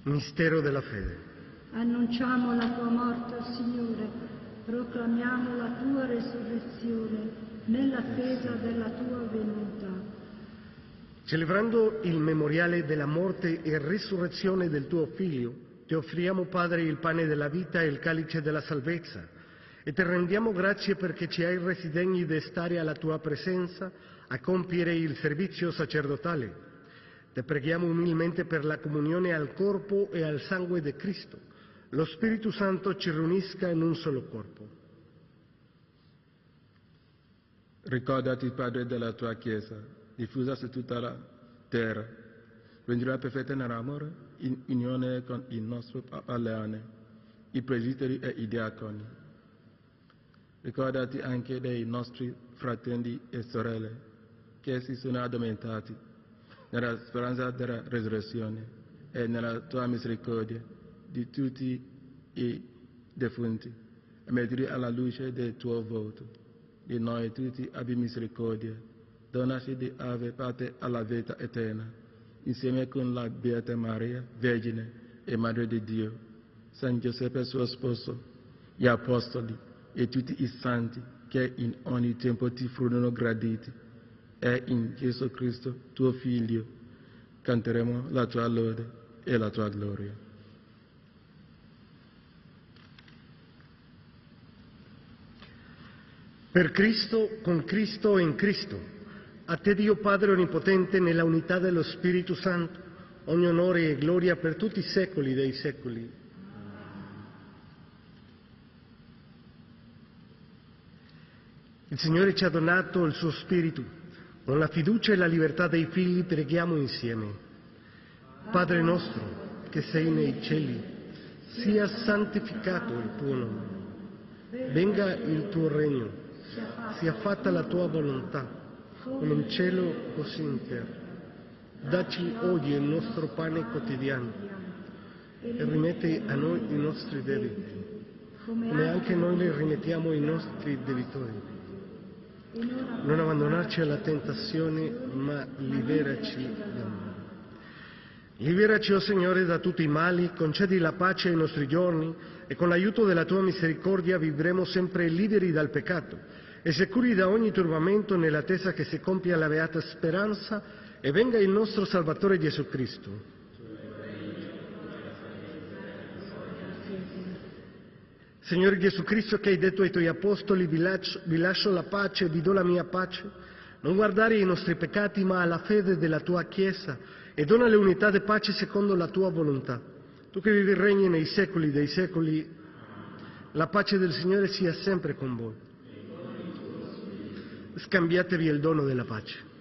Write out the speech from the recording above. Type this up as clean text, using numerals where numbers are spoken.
Mistero della fede. Annunciamo la tua morte, Signore, proclamiamo la tua resurrezione nell'attesa della tua venuta. Celebrando il memoriale della morte e risurrezione del tuo Figlio, ti offriamo, Padre, il pane della vita e il calice della salvezza, e ti rendiamo grazie perché ci hai resi degni di stare alla tua presenza a compiere il servizio sacerdotale. Ti preghiamo umilmente per la comunione al corpo e al sangue di Cristo. Lo Spirito Santo ci riunisca in un solo corpo. Ricordati, Padre, della tua Chiesa, diffusa su tutta la terra. Renderà perfetta nell'amore, in unione con il nostro Papa Leone, i presbiteri e i diaconi. Ricordati anche dei nostri fratelli e sorelle che si sono addormentati nella speranza della resurrezione e nella tua misericordia di tutti i defunti, e mettili alla luce del tuo volto. Di noi tutti abbi misericordia, donaci di avere parte alla vita eterna, insieme con la Beata Maria, Vergine e Madre di Dio, San Giuseppe suo sposo, gli Apostoli e tutti i santi che in ogni tempo ti furono graditi, e in Gesù Cristo, tuo Figlio, canteremo la tua lode e la tua gloria. Per Cristo, con Cristo e in Cristo, a te Dio Padre Onnipotente, nella unità dello Spirito Santo, ogni onore e gloria per tutti i secoli dei secoli. Il Signore ci ha donato il suo Spirito. Con la fiducia e la libertà dei figli preghiamo insieme. Padre nostro, che sei nei cieli, sia santificato il tuo nome. Venga il tuo regno, sia fatta la tua volontà, come in cielo così in terra. Dacci oggi il nostro pane quotidiano e rimetti a noi i nostri debiti, come anche noi li rimettiamo ai nostri debitori. Non abbandonarci alla tentazione, ma liberaci dal male. Liberaci, o Signore, da tutti i mali, concedi la pace ai nostri giorni e con l'aiuto della tua misericordia vivremo sempre liberi dal peccato e sicuri da ogni turbamento nell'attesa che si compia la beata speranza e venga il nostro Salvatore Gesù Cristo. Signore Gesù Cristo, che hai detto ai tuoi apostoli, vi lascio la pace, vi do la mia pace, non guardare ai nostri peccati ma alla fede della tua Chiesa e dona l'unità di pace secondo la tua volontà. Tu che vivi e regni nei secoli dei secoli, la pace del Signore sia sempre con voi. Scambiatevi il dono della pace.